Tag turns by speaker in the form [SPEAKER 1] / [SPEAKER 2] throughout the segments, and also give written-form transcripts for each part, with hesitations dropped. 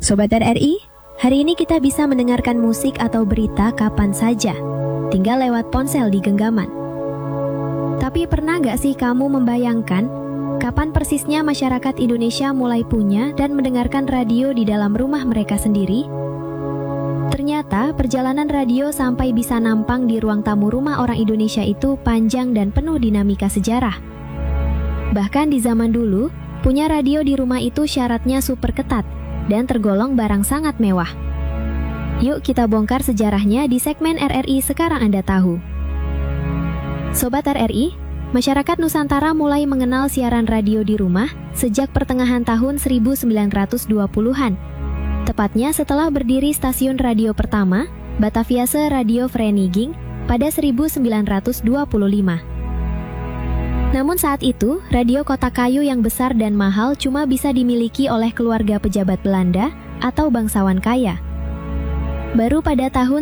[SPEAKER 1] Sobat RRI, hari ini kita bisa mendengarkan musik atau berita kapan saja, tinggal lewat ponsel di genggaman. Tapi pernah gak sih kamu membayangkan kapan persisnya masyarakat Indonesia mulai punya dan mendengarkan radio di dalam rumah mereka sendiri? Ternyata perjalanan radio sampai bisa nampang di ruang tamu rumah orang Indonesia itu panjang dan penuh dinamika sejarah. Bahkan di zaman dulu, punya radio di rumah itu syaratnya super ketat dan tergolong barang sangat mewah. Yuk kita bongkar sejarahnya di segmen RRI Sekarang Anda Tahu. Sobat RRI, masyarakat Nusantara mulai mengenal siaran radio di rumah sejak pertengahan tahun 1920-an. Tepatnya setelah berdiri stasiun radio pertama, Bataviase Radio Vereniging, pada 1925. Namun saat itu, radio kotak kayu yang besar dan mahal cuma bisa dimiliki oleh keluarga pejabat Belanda atau bangsawan kaya. Baru pada tahun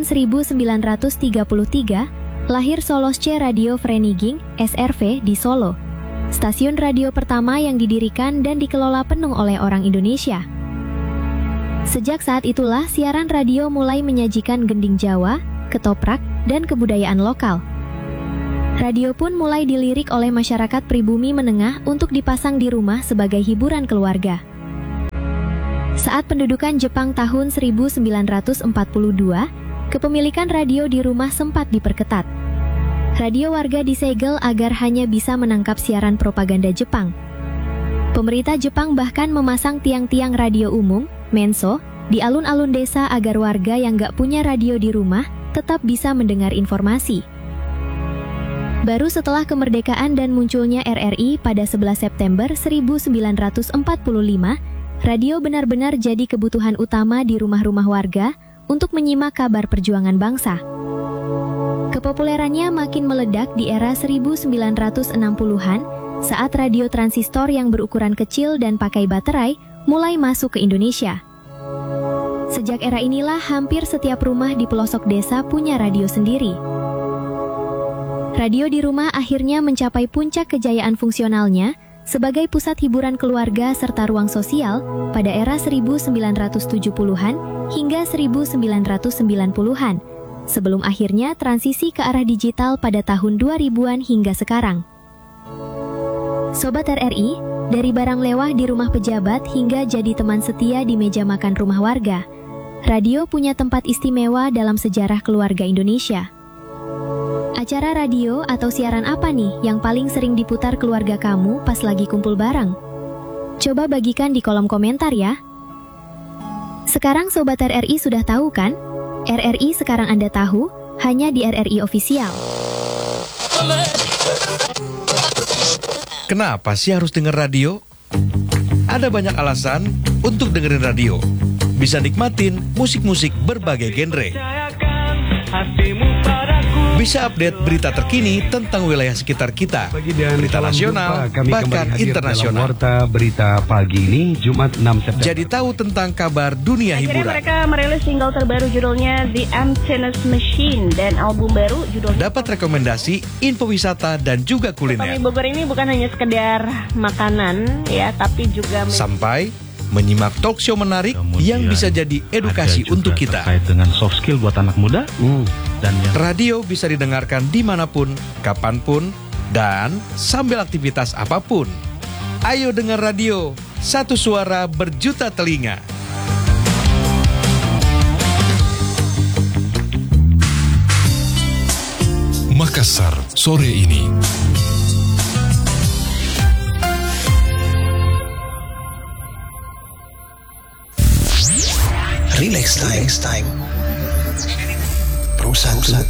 [SPEAKER 1] 1933, lahir Solosche Radio Vereniging, SRV, di Solo. Stasiun radio pertama yang didirikan dan dikelola penuh oleh orang Indonesia. Sejak saat itulah siaran radio mulai menyajikan gending Jawa, ketoprak, dan kebudayaan lokal. Radio pun mulai dilirik oleh masyarakat pribumi menengah untuk dipasang di rumah sebagai hiburan keluarga. Saat pendudukan Jepang tahun 1942, kepemilikan radio di rumah sempat diperketat. Radio warga disegel agar hanya bisa menangkap siaran propaganda Jepang. Pemerintah Jepang bahkan memasang tiang-tiang radio umum, menso, di alun-alun desa agar warga yang gak punya radio di rumah tetap bisa mendengar informasi. Baru setelah kemerdekaan dan munculnya RRI pada 11 September 1945, radio benar-benar jadi kebutuhan utama di rumah-rumah warga untuk menyimak kabar perjuangan bangsa. Kepopulerannya makin meledak di era 1960-an saat radio transistor yang berukuran kecil dan pakai baterai mulai masuk ke Indonesia. Sejak era inilah hampir setiap rumah di pelosok desa punya radio sendiri. Radio di rumah akhirnya mencapai puncak kejayaan fungsionalnya sebagai pusat hiburan keluarga serta ruang sosial pada era 1970-an hingga 1990-an, sebelum akhirnya transisi ke arah digital pada tahun 2000-an hingga sekarang. Sobat RRI, dari barang lewah di rumah pejabat hingga jadi teman setia di meja makan rumah warga, radio punya tempat istimewa dalam sejarah keluarga Indonesia. Acara radio atau siaran apa nih yang paling sering diputar keluarga kamu pas lagi kumpul bareng? Coba bagikan di kolom komentar ya. Sekarang Sobat RRI sudah tahu kan? RRI Sekarang Anda Tahu hanya di RRI Official.
[SPEAKER 2] Kenapa sih harus denger radio? Ada banyak alasan untuk dengerin radio. Bisa nikmatin musik-musik berbagai genre. Bisa update berita terkini tentang wilayah sekitar kita, berita nasional, bahkan internasional.
[SPEAKER 3] Warta Berita Pagi ini, Jumat 6 September.
[SPEAKER 2] Jadi tahu tentang kabar dunia hiburan.
[SPEAKER 4] Mereka merilis single terbaru judulnya The Emptiness Machine dan album baru judulnya.
[SPEAKER 2] Dapat rekomendasi, info wisata, dan juga kuliner.
[SPEAKER 4] Kami Bogor ini bukan hanya sekedar makanan ya, tapi juga
[SPEAKER 2] sampai menyimak talk show menarik yang bisa jadi edukasi untuk kita.
[SPEAKER 3] Terkait dengan soft skill buat anak muda.
[SPEAKER 2] Dan radio bisa didengarkan dimanapun, kapanpun, dan sambil aktivitas apapun. Ayo dengar radio, satu suara berjuta telinga.
[SPEAKER 5] Makassar sore ini.
[SPEAKER 6] Relax time. Perusahaan